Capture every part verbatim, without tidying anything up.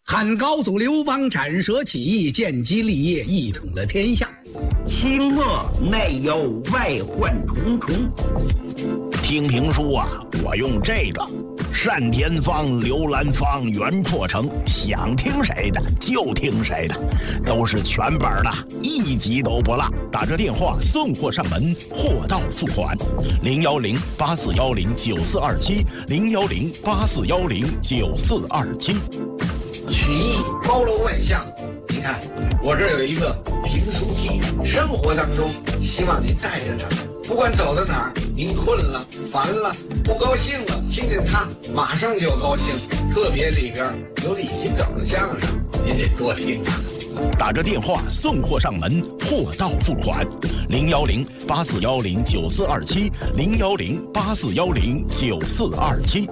汉高祖刘邦斩蛇起义，建基立业，一统了天下。 清末内忧外患重重。 听评书啊，我用这个单田芳、刘兰芳、袁破城，想听谁的就听谁的，都是全本的，一集都不落。打这电话送货上门，货到付款。零幺零八四幺零九四二七，零幺零八四幺零九四二七。 曲艺包罗万象，你看我这儿有一个评书机，生活当中希望您带着它，不管走到哪儿，您困了、烦了、不高兴了，听见它马上就高兴。特别里边有李金斗的相声，您得多听啊。 打着电话送货上门，货到付款。零幺零八四幺零九四二七，零幺零八四幺零九四二七。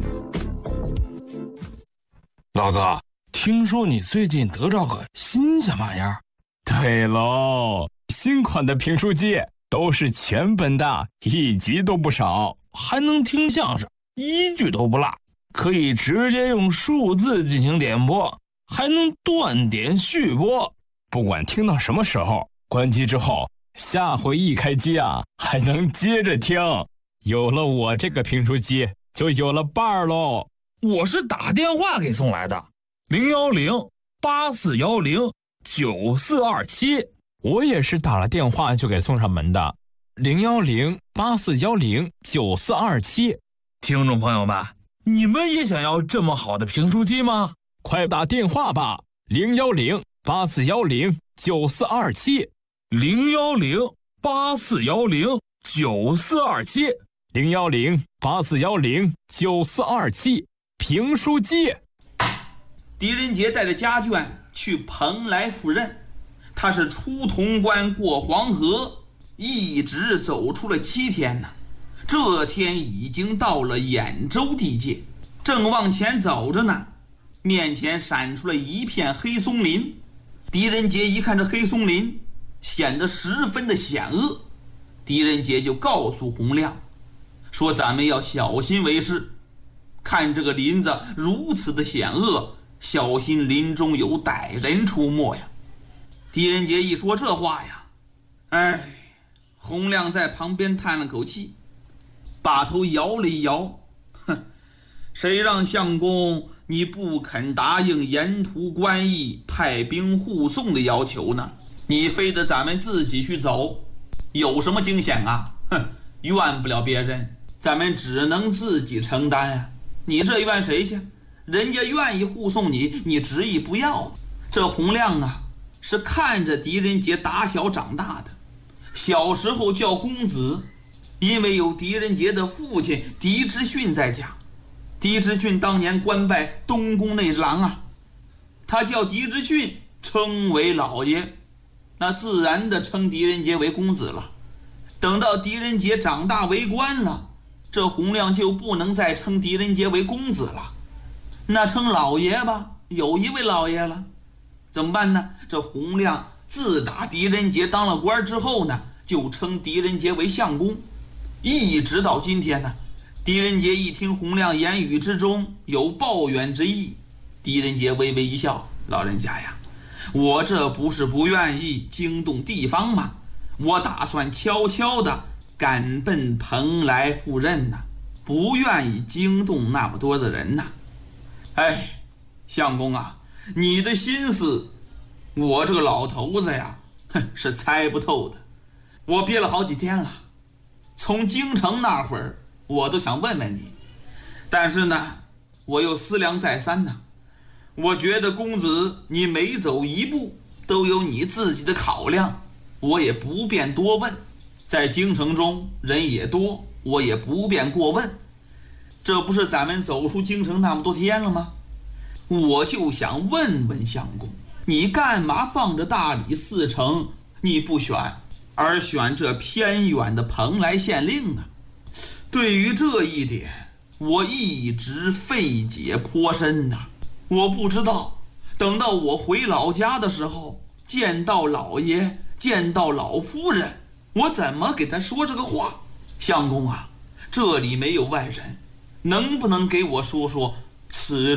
老子听说你最近得着个新鲜玩意儿？ 对喽，新款的评书机都是全本的，一集都不少， 还能听相声，一句都不落，可以直接用数字进行点播，还能断点续播。 不管听到什么时候，关机之后，下回一开机啊，还能接着听。有了我这个评书机，就有了伴儿喽。 我是打电话给送来的，零幺零八四幺零九四二七。 我也是打了电话就给送上门的，零幺零八四幺零九四二七。 听众朋友们，你们也想要这么好的评书机吗？ 快打电话吧，零幺零八四幺零九四二七， 零幺零八四幺零九四二七， 零幺零八四幺零九四二七。评书机。 狄仁杰带着家眷去蓬莱赴任，他是出潼关过黄河，一直走出了七天呢。这天已经到了兖州地界，正往前走着呢，面前闪出了一片黑松林。狄仁杰一看这黑松林显得十分的险恶，狄仁杰就告诉洪亮说，咱们要小心为是，看这个林子如此的险恶，小心林中有歹人出没呀。狄仁杰一说这话呀，哎，洪亮在旁边叹了口气，把头摇了一摇，哼，谁让相公你不肯答应沿途关义派兵护送的要求呢？你非得咱们自己去走，有什么惊险啊？哼，怨不了别人，咱们只能自己承担呀。你这怨谁去？人家愿意护送你，你执意不要。这洪亮啊，是看着狄仁杰打小长大的，小时候叫公子，因为有狄仁杰的父亲狄之训在家。狄之训当年官拜东宫内郎啊，他叫狄之训称为老爷，那自然的称狄仁杰为公子了。等到狄仁杰长大为官了，这洪亮就不能再称狄仁杰为公子了，那称老爷吧，有一位老爷了，怎么办呢？这洪亮自打狄仁杰当了官之后呢，就称狄仁杰为相公，一直到今天呢。狄仁杰一听洪亮言语之中有抱怨之意，狄仁杰微微一笑，老人家呀，我这不是不愿意惊动地方吗？我打算悄悄的赶奔蓬莱赴任呢，不愿意惊动那么多的人呢。哎，相公啊，你的心思我这个老头子呀，哼，是猜不透的。我憋了好几天了，从京城那会儿我都想问问你，但是呢我又思量再三呢。我觉得公子你每走一步都有你自己的考量，我也不便多问。在京城中人也多，我也不便过问。这不是咱们走出京城那么多天了吗？我就想问问相公，你干嘛放着大理寺城你不选，而选这偏远的蓬莱县令啊？对于这一点，我一直费解颇深呐、啊。我不知道等到我回老家的时候，见到老爷，见到老夫人，我怎么给他说这个话？相公啊，这里没有外人，能不能给我说说此